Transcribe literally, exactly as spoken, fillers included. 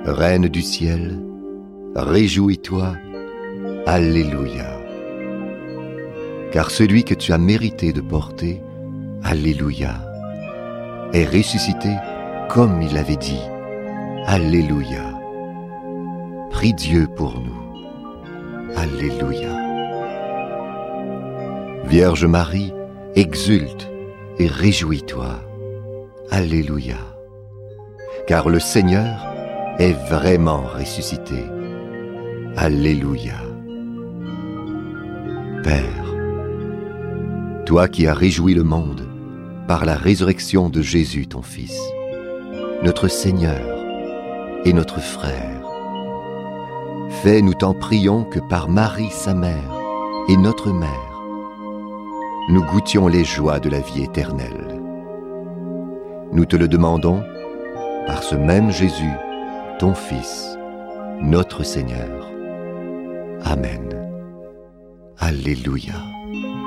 Reine du ciel, réjouis-toi, Alléluia. Car celui que tu as mérité de porter, Alléluia, est ressuscité comme il avait dit, Alléluia. Prie Dieu pour nous, Alléluia. Vierge Marie, exulte et réjouis-toi, Alléluia. Car le Seigneur est vraiment ressuscité, Alléluia. Père, toi qui as réjoui le monde par la résurrection de Jésus ton Fils, notre Seigneur et notre frère, fais, nous t'en prions, que par Marie sa mère et notre mère, nous goûtions les joies de la vie éternelle. Nous te le demandons par ce même Jésus, ton Fils, notre Seigneur. Amen. Alléluia.